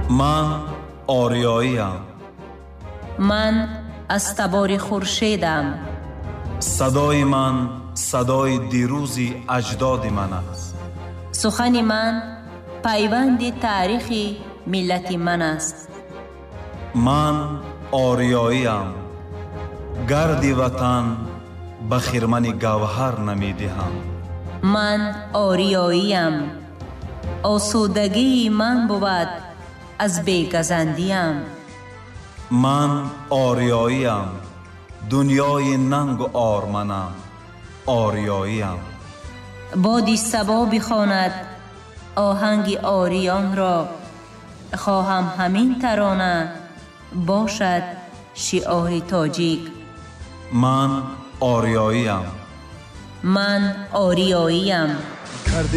من آریاییم. من از تبار خورشیدم. صدای من صدای دیروزی اجداد من است. سخن من پیوند تاریخی ملت من است. من آریاییم. گرد وطن به خرمن گوهر نمیدهم. من آریاییم. آسودگی من بود از بیگزندیم. من آریاییم. دنیای ننگ و آرمنم. آریاییم. بادی صبا بخواند آهنگ آریان را. خواهم همین ترانه باشد شعار تاجیک. من آریاییم. من آریاییم.